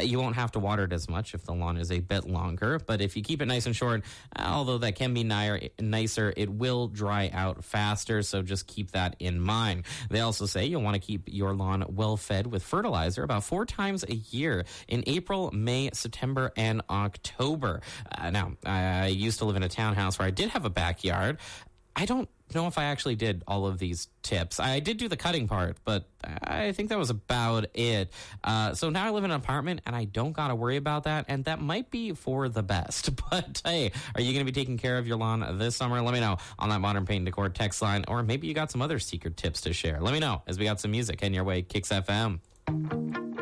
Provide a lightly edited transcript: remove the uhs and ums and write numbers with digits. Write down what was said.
You won't have to water it as much if the lawn is a bit longer, but if you keep it nice and short, although that can be nicer, it will dry out faster, so just keep that in mind. They also say you'll want to keep your lawn well fed with fertilizer about 4 times a year in April, May, September, and October. Now, I used to live in a townhouse where I did have a backyard. I don't know if I actually did all of these tips. I did do the cutting part, but I think that was about it. So now I live in an apartment and I don't got to worry about that. And that might be for the best. But hey, are you going to be taking care of your lawn this summer? Let me know on that Modern Paint and Decor text line, or maybe you got some other secret tips to share. Let me know as we got some music in your way. Kicks FM.